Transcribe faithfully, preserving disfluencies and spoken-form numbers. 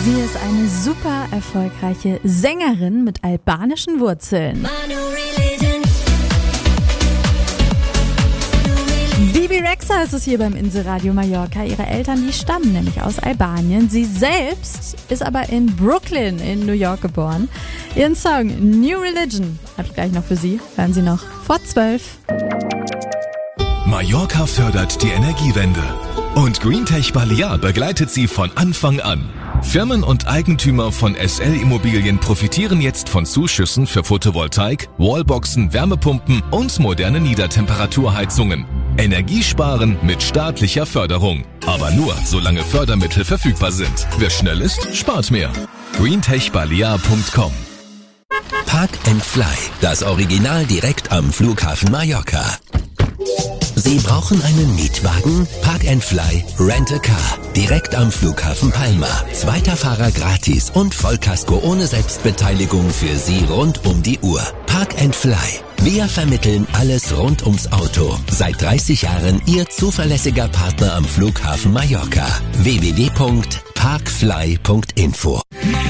Sie ist eine super erfolgreiche Sängerin mit albanischen Wurzeln. Bibi Rexha ist es hier beim Insel-Radio Mallorca. Ihre Eltern, die stammen nämlich aus Albanien. Sie selbst ist aber in Brooklyn in New York geboren. Ihren Song New Religion habe ich gleich noch für Sie. Hören Sie noch vor zwölf. Mallorca fördert die Energiewende. Und Greentech Balear begleitet sie von Anfang an. Firmen und Eigentümer von S L Immobilien profitieren jetzt von Zuschüssen für Photovoltaik, Wallboxen, Wärmepumpen und moderne Niedertemperaturheizungen. Energiesparen mit staatlicher Förderung. Aber nur, solange Fördermittel verfügbar sind. Wer schnell ist, spart mehr. greentech balear punkt com. Park and Fly, das Original direkt am Flughafen Mallorca. Sie brauchen einen Mietwagen? Park and Fly Rent a Car. Direkt am Flughafen Palma. Zweiter Fahrer gratis und Vollkasko ohne Selbstbeteiligung für Sie rund um die Uhr. Park and Fly. Wir vermitteln alles rund ums Auto. Seit dreißig Jahren Ihr zuverlässiger Partner am Flughafen Mallorca. w w w punkt parkfly punkt info